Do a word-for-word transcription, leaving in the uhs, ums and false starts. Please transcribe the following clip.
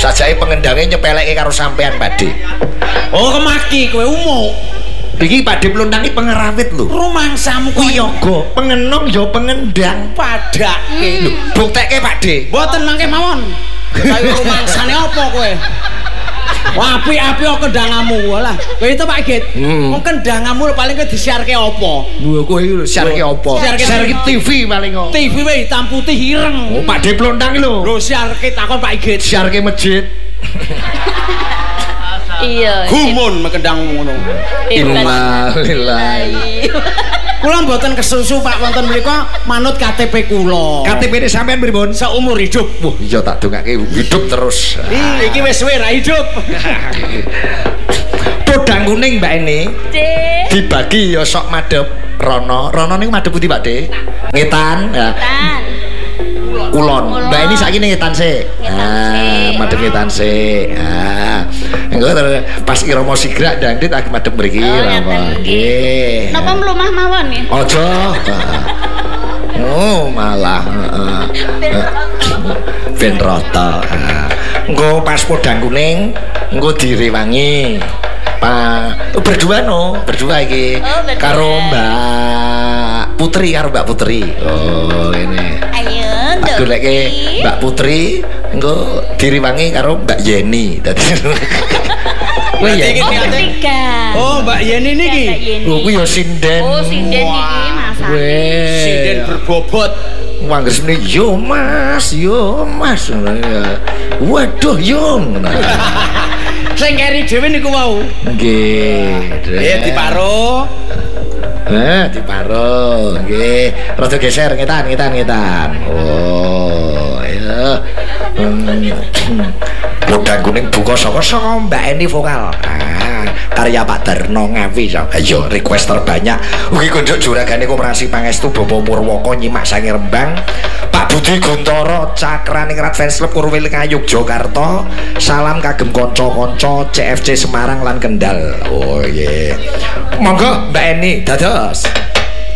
sajake pengendange nyepeleke karo sampean Pakde. Oh kemaki kowe umuk. Iki Pakde Pluntang iki pengerawit lho. Rumangsamu kok yoga, pengenong ya pengendang. Padake lho. Buktekke Pakde. Mboten mangke mawon. Kaya rumangsane apa kowe? Wah, api-api kok kendangamu lah. Kowe itu Pak Git. Wong kendangamu paling ke disiarke apa? Lho kowe iki lho siarke apa? Siarke T V paling kok. T V wae hitam putih ireng. Oh, Pakde Pluntang lho. Lho siarke takon Pak Git. Siarke masjid. Iya. Gumun mekendangmu ngono. Innalillahi. Kula mboten kesusu Pak wonten mriku manut K T P kula. K T P-ne sampean pripun? Seumur hidup. Wah, iya tak dongake hidup terus. Ih, iki wis suwe ra hidup. Podang kuning Mbak Eni. Dibagi ya sok madhep rono. Rono niku madhep pundi, Pakde? Ngetan. Ngetan. Kulon. Mbak Eni saiki ngetan sik. Ah, madhep ngetan sik. Ah. Engko pas irama sigrak dangdut aku madhep mriki apa. Nggih. Napa mlumah mawon nggih? Aja. Oh, malah heeh. Ben rata. Engko pas podang kuning engko direwangi. Pak berdua no, berdua iki. Oh, karo Mbak Putri karo Mbak Putri. Oh, ini. Ayo, Nduk. Goleke Mbak Putri engko direwangi karo Mbak Yeni. Dadi Oh, ketiga. Oh, Mbak Yeni niki. Lho kuwi ya sinden. Oh, sinden iki masake. Sinden berbobot. Wanggesne yo Mas, yo Mas. Waduh, yo. Sing keri dhewe niku wau. Nggih. Eh diparo. Eh diparo. Nggih. Rada geser ngetan, ngetan, ngetan. Oh, ya. Podang kuning buka saka-saka Mbak Eni vokal. Ah, karya Pak Darno Ngawi. Ayo request terbanyak. Ugi kunjuk juragane Koperasi Pangestu Bobo Purwoko nyimak sange Rembang. Pak Budi Guntoro Cakraningrat Fans Club Kurwil Yogyakarta. Salam kagem kanca-kanca C F C Semarang lan Kendal. Oh iya. Monggo Mbak Eni dados.